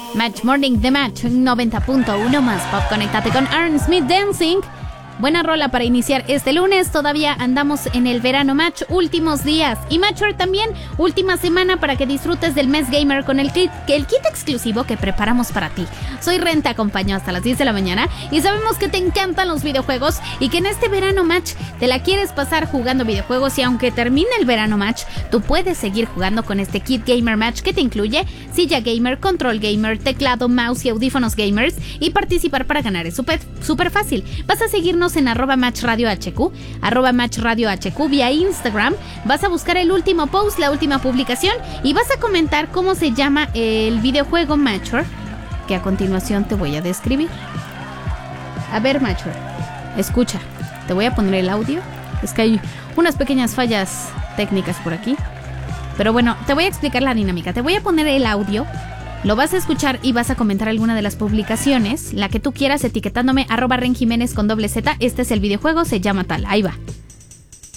Match Morning The Match 90.1 más pop. Conéctate con Aaron Smith Dancing. Buena rola para iniciar este lunes. Todavía andamos en el verano Match, últimos días. Y Matcher también, última semana para que disfrutes del mes gamer con el kit exclusivo que preparamos para ti. Soy Ren, te acompaño hasta las 10 de la mañana y sabemos que te encantan los videojuegos y que en este verano Match te la quieres pasar jugando videojuegos, y aunque termine el verano Match, tú puedes seguir jugando con este kit gamer Match que te incluye silla gamer, control gamer, teclado, mouse y audífonos gamers, y participar para ganar es súper fácil. Vas a seguirnos en @matchradiohq, @matchradiohq vía Instagram. Vas a buscar el último post, la última publicación, y vas a comentar cómo se llama el videojuego Matcher, que a continuación te voy a describir. A ver, Matcher, escucha, te voy a poner el audio. Es que hay unas pequeñas fallas técnicas por aquí, pero bueno, te voy a explicar la dinámica. Te voy a poner el audio, lo vas a escuchar y vas a comentar alguna de las publicaciones, la que tú quieras, etiquetándome @renjiménez con doble Z. Este es el videojuego, se llama tal. Ahí va.